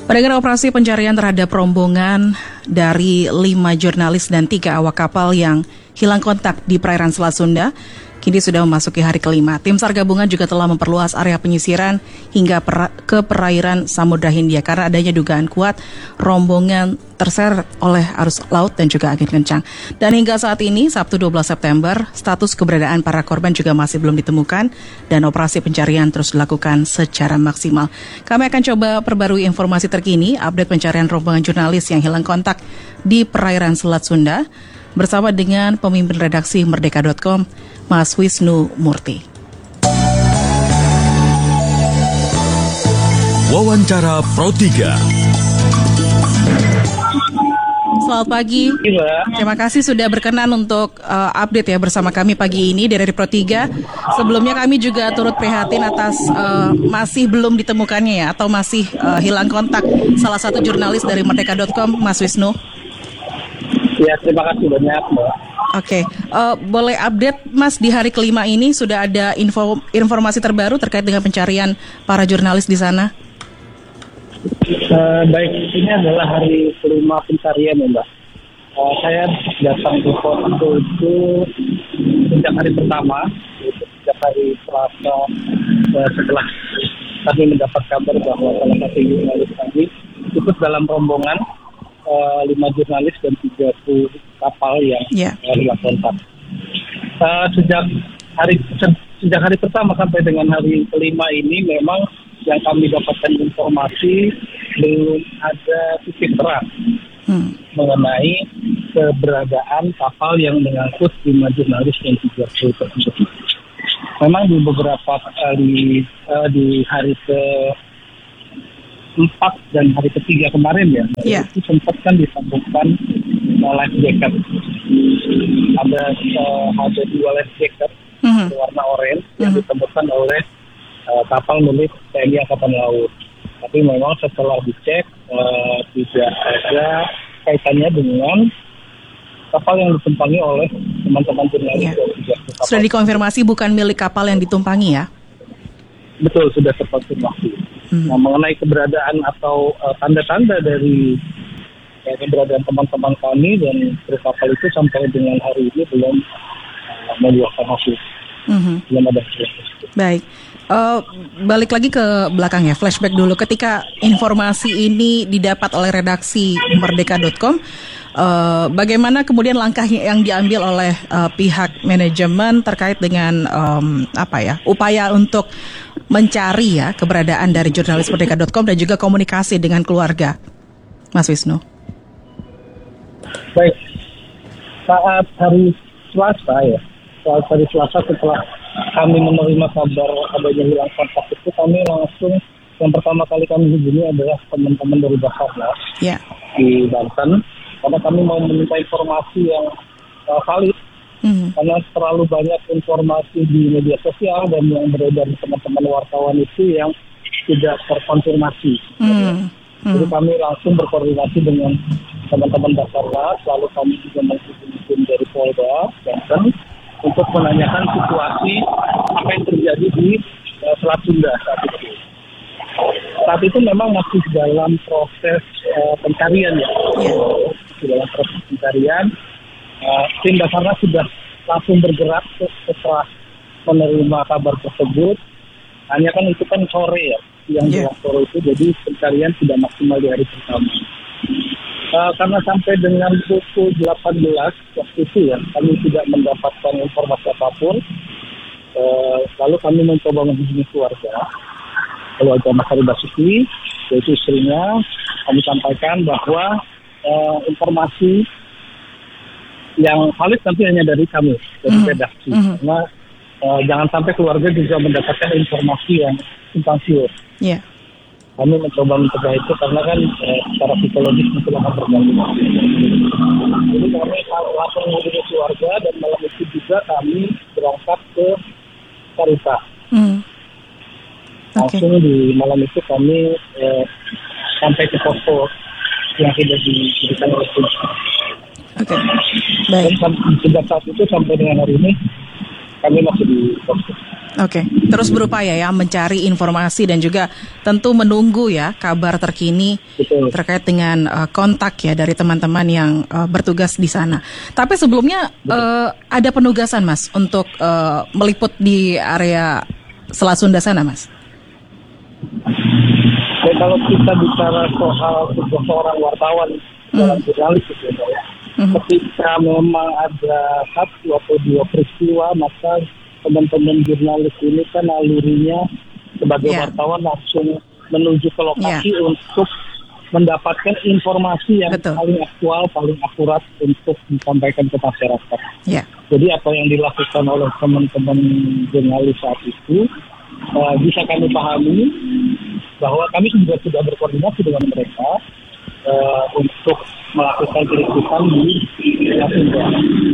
Pendengar, operasi pencarian terhadap rombongan dari 5 jurnalis dan 3 awak kapal yang hilang kontak di perairan Selat Sunda kini sudah memasuki hari kelima. Tim SAR gabungan juga telah memperluas area penyisiran hingga ke perairan Samudra Hindia karena adanya dugaan kuat rombongan terseret oleh arus laut dan juga angin kencang. Dan hingga saat ini, Sabtu 12 September, status keberadaan para korban juga masih belum ditemukan dan operasi pencarian terus dilakukan secara maksimal. Kami akan coba perbarui informasi terkini, update pencarian rombongan jurnalis yang hilang kontak di perairan Selat Sunda bersama dengan pemimpin redaksi Merdeka.com, Mas Wisnu Murti. Wawancara Pro 3. Selamat pagi. Terima kasih sudah berkenan untuk update ya bersama kami pagi ini dari Pro 3. Sebelumnya kami juga turut prihatin atas masih belum ditemukannya ya atau masih hilang kontak salah satu jurnalis dari Merdeka.com, Mas Wisnu. Ya, terima kasih banyak, Mbak. Oke, boleh update Mas di hari kelima ini sudah ada informasi terbaru terkait dengan pencarian para jurnalis di sana? Baik, ini adalah hari kelima pencarian ya, Mbak. Saya datang ke posko itu sejak hari pertama, yaitu sejak hari Selasa, setelah kami mendapat kabar bahwa salah satu jurnalis kami ikut dalam rombongan 5 jurnalis dan 30 kapal yang hilang kontak. Sejak hari pertama sampai dengan hari kelima ini memang yang kami dapatkan informasi belum ada titik terang mengenai keberadaan kapal yang mengangkut 5 jurnalis dan 30 tersebut. Memang di beberapa kali di hari ke-4 dan hari ke-3 kemarin itu sempat kan disambungkan life jacket. Ada 2 life jacket berwarna oranye yang ditemukan oleh kapal milik TNI Angkatan Laut. Tapi memang setelah dicek tidak ada kaitannya dengan kapal yang ditumpangi oleh teman-teman jurnalis. Sudah dikonfirmasi bukan milik kapal yang ditumpangi ya? Betul, sudah terkonfirmasi. Nah, mengenai keberadaan atau tanda-tanda dari keberadaan teman-teman kami dan kru kapal itu sampai dengan hari ini belum membuahkan hasil. Belum ada hasil. Baik. Balik lagi ke belakang ya, flashback dulu ketika informasi ini didapat oleh redaksi Merdeka.com, bagaimana kemudian langkah yang diambil oleh pihak manajemen terkait dengan upaya untuk mencari ya keberadaan dari jurnalis Merdeka.com dan juga komunikasi dengan keluarga, Mas Wisnu? Baik, saat hari Selasa setelah kami menerima kabar adanya hilang kontak itu, kami langsung yang pertama kali kami hubungi adalah teman-teman dari Basarnas di Banten, karena kami mau meminta informasi yang valid, karena terlalu banyak informasi di media sosial dan yang beredar di teman-teman wartawan itu yang tidak terkonfirmasi. Jadi kami langsung berkoordinasi dengan teman-teman Basarnas, lalu kami juga menghubungi tim dari Polda Banten untuk menanyakan situasi apa yang terjadi di Selat Sunda saat itu. Saat itu memang masih dalam proses pencarian ya. Dalam proses pencarian, tim Basarnas sudah langsung bergerak setelah menerima kabar tersebut. Hanya kan itu kan sore ya, yang sore itu, jadi pencarian tidak maksimal di hari pertama. Karena sampai dengan pukul 18 waktu itu ya, kami tidak mendapatkan informasi apapun. Lalu kami mencoba menghubungi keluarga Mas Hari Basuki, yaitu istrinya. Kami sampaikan bahwa informasi yang valid nanti hanya dari kami, dari redaksi. Karena jangan sampai keluarga juga mendapatkan informasi yang simpang siur. Kami mencoba mencegah itu karena kan secara psikologis mungkin akan terganggu. Jadi kami langsung menghubungi keluarga dan malam itu juga kami berangkat ke Carita. Langsung di malam itu kami sampai ke posko yang sudah diberikan oleh tim. Baik. Dan sejak saat itu sampai dengan hari ini kami masih di proses. Oke, terus berupaya ya mencari informasi dan juga tentu menunggu ya kabar terkini terkait dengan kontak ya dari teman-teman yang bertugas di sana. Tapi sebelumnya ada penugasan Mas untuk meliput di area Selat Sunda sana Mas? Kalau kita bicara soal seorang wartawan, seorang jurnalis gitu ya, ketika memang ada satu atau dua peristiwa, maka teman-teman jurnalis ini kan alurinya sebagai wartawan langsung menuju ke lokasi untuk mendapatkan informasi yang paling aktual, paling akurat untuk disampaikan ke masyarakat. Jadi apa yang dilakukan oleh teman-teman jurnalis saat itu bisa kami pahami bahwa kami juga sudah berkoordinasi dengan mereka untuk melakukan peliputan di Sunda.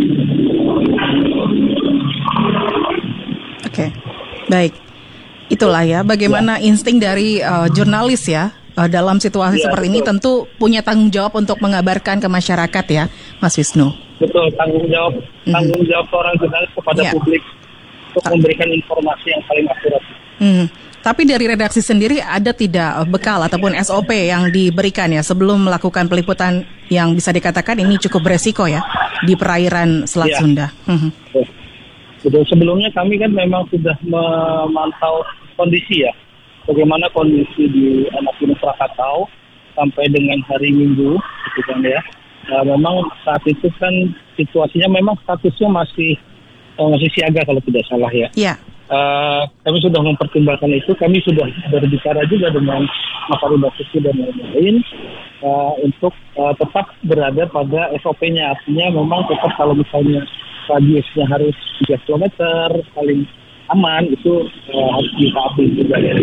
Oke, baik. Itulah ya bagaimana insting dari jurnalis ya dalam situasi seperti ini tentu punya tanggung jawab untuk mengabarkan ke masyarakat ya, Mas Wisnu. Betul, tanggung jawab seorang jurnalis kepada publik untuk memberikan informasi yang paling akurat. Tapi dari redaksi sendiri ada tidak bekal ataupun SOP yang diberikan ya sebelum melakukan peliputan yang bisa dikatakan ini cukup beresiko ya di perairan Selat Sunda? Betul, sebelumnya kami kan memang sudah memantau kondisi ya, bagaimana kondisi di Anak Gunung Krakatau sampai dengan hari Minggu, gitu kan ya. Memang saat itu kan situasinya memang statusnya masih siaga kalau tidak salah ya. Kami sudah mempertimbangkan itu, kami sudah berbicara juga dengan Mapolres Basuki dan lain-lain untuk tetap berada pada SOP-nya, artinya memang tetap kalau misalnya radiusnya harus 3 km paling aman itu harus ditaati juga ya.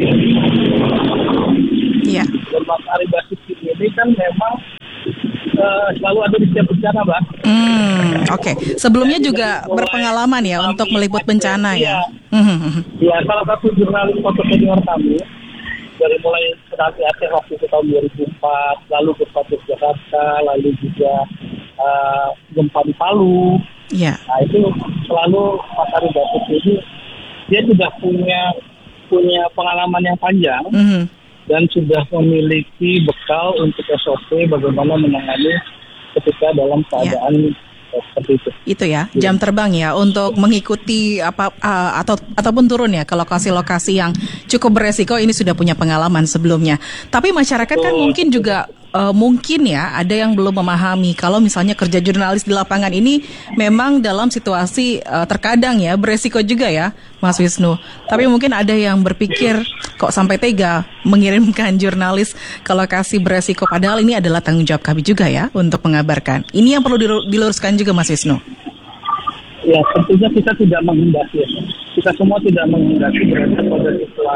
Dan Mas Ari Basuki ini kan memang selalu ada di setiap bencana, Mbak. Oke. Sebelumnya juga berpengalaman ya untuk meliput bencana ya. Ya, salah satu jurnalis foto senior kami dari mulai hati-hati waktu itu tahun 2004, lalu gempa di Jakarta, lalu juga gempa di Palu. Nah itu selalu Mas Ari Basuki ini dia sudah punya pengalaman yang panjang dan sudah memiliki bekal untuk SOP bagaimana menangani ketika dalam keadaan seperti itu. Itu ya, jam terbang ya untuk mengikuti ataupun turun ya ke lokasi-lokasi yang cukup beresiko, ini sudah punya pengalaman sebelumnya. Tapi masyarakat kan mungkin juga mungkin ya ada yang belum memahami kalau misalnya kerja jurnalis di lapangan ini memang dalam situasi terkadang ya beresiko juga ya Mas Wisnu. Tapi mungkin ada yang berpikir kok sampai tega mengirimkan jurnalis ke lokasi beresiko, padahal ini adalah tanggung jawab kami juga ya untuk mengabarkan. Ini yang perlu diluruskan juga Mas Wisnu. Ya tentunya kita tidak menghendaki, kita semua tidak menghendaki berada pada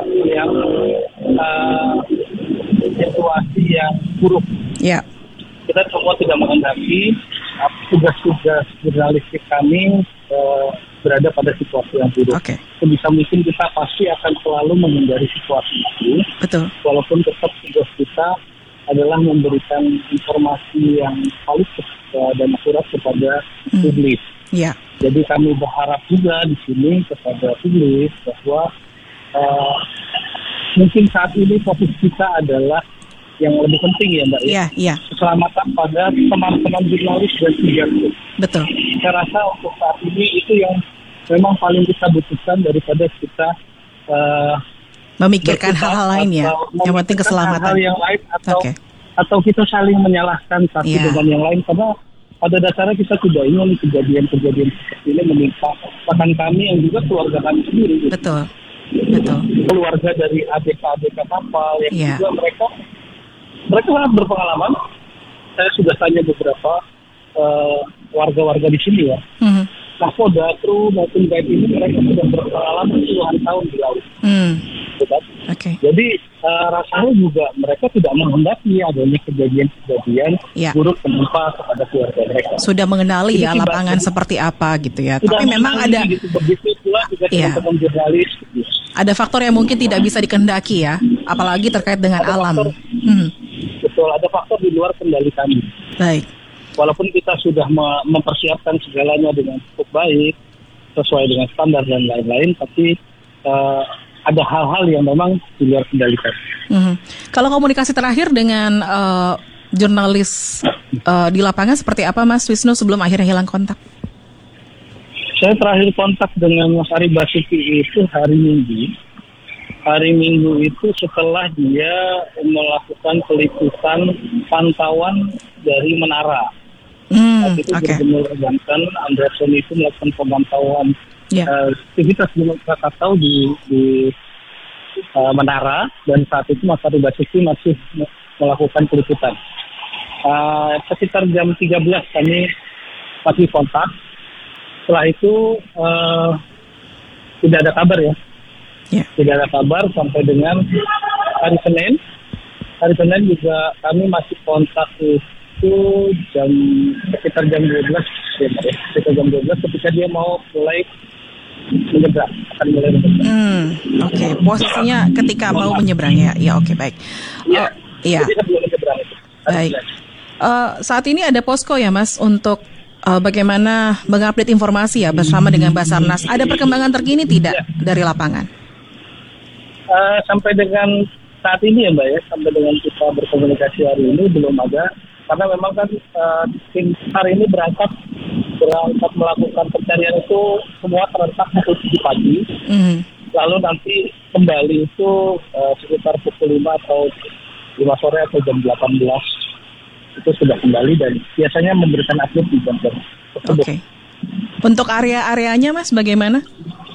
situasi yang buruk. Kita semua tidak menghendaki tugas-tugas jurnalistik kami berada pada situasi yang buruk. Sebisa mungkin kita pasti akan selalu menghindari situasi itu. Walaupun tetap tugas kita adalah memberikan informasi yang valid dan akurat kepada publik. Jadi kami berharap juga di sini kepada publik bahwa mungkin saat ini fokus kita adalah yang lebih penting ya Mbak ya. Keselamatan pada teman-teman jurnalis dan pejabat. Saya rasa untuk saat ini itu yang memang paling kita butuhkan daripada kita memikirkan hal-hal lain ya. Yang penting keselamatan. Hal yang lain atau kita saling menyalahkan satu dengan yang lain, karena pada dasarnya kita tidak ingin kejadian-kejadian seperti ini menimpa rekan kami yang juga keluarga kami sendiri. Betul. Keluarga dari ABK kapal yang juga mereka sangat berpengalaman. Saya sudah tanya beberapa warga-warga di sini ya. Nakoda, kru maupun guide ini mereka sudah berpengalaman puluhan tahun di laut. Jadi rasanya juga mereka tidak menghendaki adanya kejadian-kejadian buruk menimpa kepada keluarga mereka. Sudah mengenali ya lapangan seperti apa gitu ya. Tapi memang ada begitu pula juga teman-teman jurnalis. Ada faktor yang mungkin tidak bisa dikehendaki ya, apalagi terkait dengan alam. Betul, ada faktor di luar kendali kami. Baik. Walaupun kita sudah mempersiapkan segalanya dengan cukup baik, sesuai dengan standar dan lain-lain, tapi ada hal-hal yang memang di luar kendali kami. Kalau komunikasi terakhir dengan jurnalis di lapangan seperti apa, Mas Wisnu, sebelum akhirnya hilang kontak? Saya terakhir kontak dengan Mas Ari Basuki itu hari Minggu. Hari Minggu itu setelah dia melakukan peliputan pantauan dari menara. Saat itu Gubernur Banten, Anderson itu melakukan pemantauan aktivitas Gunung Krakatau di menara, dan saat itu Mas Ari Basuki masih melakukan peliputan. Sekitar jam 13 kami masih kontak. Setelah itu tidak ada kabar ya. Tidak ada kabar sampai dengan hari Senin. Hari Senin juga kami masih kontak itu sekitar jam 12 ya, sekitar jam 12 ketika dia mau mulai menyeberang, akan mulai menyeberang. Oke. Posisinya ketika mau menyeberang ya. Ya, oke, baik. Iya. Jadi sebelum menyeberang itu. Baik. Saat ini ada posko ya, Mas, untuk bagaimana mengupdate informasi ya bersama dengan Basarnas. Ada perkembangan terkini tidak dari lapangan? Sampai dengan saat ini ya Mbak ya, sampai dengan kita berkomunikasi hari ini belum ada, karena memang kan tim hari ini berangkat melakukan pencarian itu semua serentak pukul 7 pagi. Lalu nanti kembali itu sekitar pukul 5 atau 5 sore atau jam 18 itu sudah kembali, dan biasanya memberikan update di jam-jam tersebut. Oke. Untuk area-areanya, Mas, bagaimana?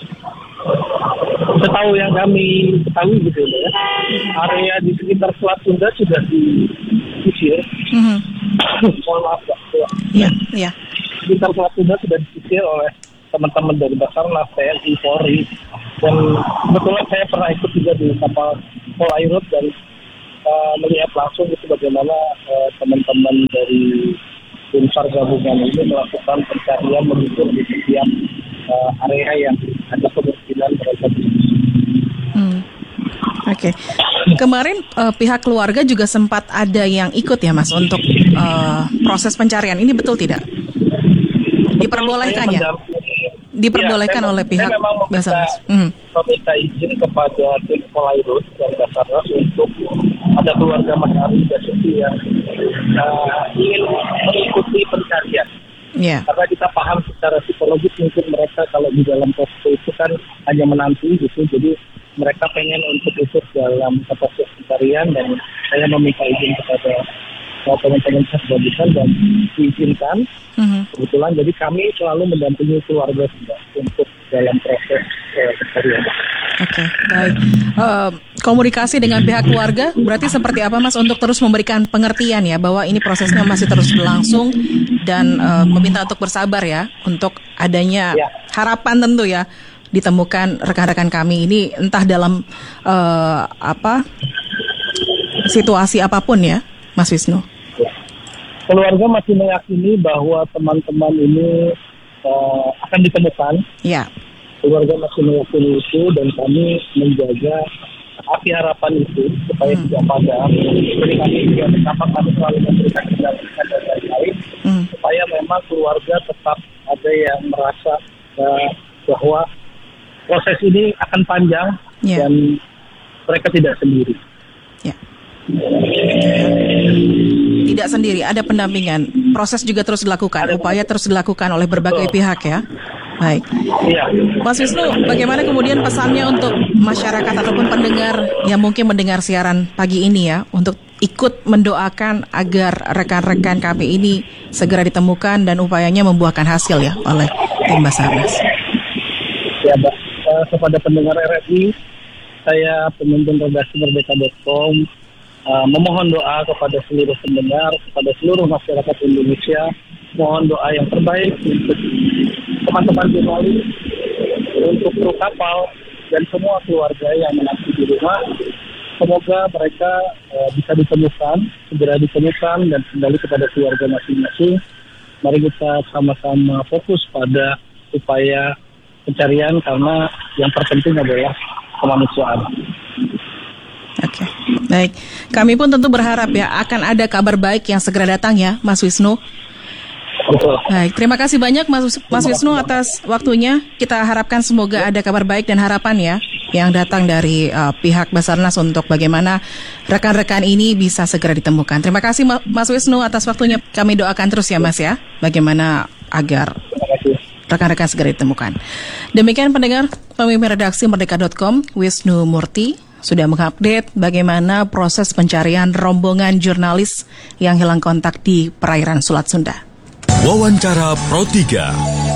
Setahu yang kami ketahui gitu ya, area di sekitar Selat Sunda sudah disisir. Mohon maaf, Iya. Sekitar Selat Sunda sudah disisir oleh teman-teman dari Basarnas, TNI, Polri, dan kebetulan saya pernah ikut juga di kapal Polairut dan melihat langsung itu bagaimana teman-teman dari tim SAR gabungan ini melakukan pencarian menyusun di setiap area yang ada kemungkinan mereka. Oke. Kemarin pihak keluarga juga sempat ada yang ikut ya, Mas, untuk proses pencarian. Ini betul tidak? Diperbolehkan ya? Diperbolehkan oleh pihak Basarnas. Meminta izin kepada tim Polairut dan Basarnas untuk ada keluarga Mas Ari Basuki yang ingin mengikuti pencarian. Karena kita paham secara psikologis mungkin mereka kalau di dalam posko itu kan hanya menanti gitu, jadi mereka pengen untuk ikut dalam proses pencarian, dan saya meminta izin kepada teman-teman gabungan dan diizinkan. Kebetulan jadi kami selalu mendampingi keluarga juga untuk dalam proses pencarian. Oke, baik. Komunikasi dengan pihak keluarga berarti seperti apa, Mas, untuk terus memberikan pengertian ya bahwa ini prosesnya masih terus berlangsung, dan meminta untuk bersabar ya untuk adanya harapan tentu ya ditemukan rekan-rekan kami ini, entah dalam situasi apapun ya, Mas Wisnu. Keluarga masih meyakini bahwa teman-teman ini akan ditemukan. Keluarga masih meyakini itu, dan kami menjaga api harapan itu supaya tidak padam. Jadi kami juga kami selalu memberikan pendampingan dan lain-lain supaya memang keluarga tetap ada yang merasa bahwa proses ini akan panjang dan mereka tidak sendiri. Tidak sendiri, ada pendampingan. Proses juga terus dilakukan, upaya terus dilakukan oleh berbagai pihak ya. Baik. Mas Wisnu, bagaimana kemudian pesannya untuk masyarakat ataupun pendengar yang mungkin mendengar siaran pagi ini ya, untuk ikut mendoakan agar rekan-rekan kami ini segera ditemukan dan upayanya membuahkan hasil ya oleh tim Basarnas. Ya, Mbak. Kepada pendengar RRI, saya pemimpin redaksi Merdeka.com memohon doa kepada seluruh pendengar, kepada seluruh masyarakat Indonesia. Mohon doa yang terbaik untuk teman-teman jurnalis, untuk kru kapal, dan semua keluarga yang menanti di rumah. Semoga mereka bisa ditemukan, segera ditemukan, dan kembali kepada keluarga masing-masing. Mari kita sama-sama fokus pada upaya pencarian, karena yang terpenting adalah kemanusiaan. Oke, baik. Kami pun tentu berharap ya akan ada kabar baik yang segera datang ya, Mas Wisnu. Betul. Baik, terima kasih banyak Mas Wisnu atas waktunya. Kita harapkan semoga ada kabar baik dan harapan ya yang datang dari pihak Basarnas untuk bagaimana rekan-rekan ini bisa segera ditemukan. Terima kasih Mas Wisnu atas waktunya. Kami doakan terus ya Mas ya, bagaimana agar rekan-rekan segera ditemukan. Demikian pendengar, pemimpin redaksi Merdeka.com Wisnu Murti sudah mengupdate bagaimana proses pencarian rombongan jurnalis yang hilang kontak di perairan Selat Sunda. Wawancara Pro 3.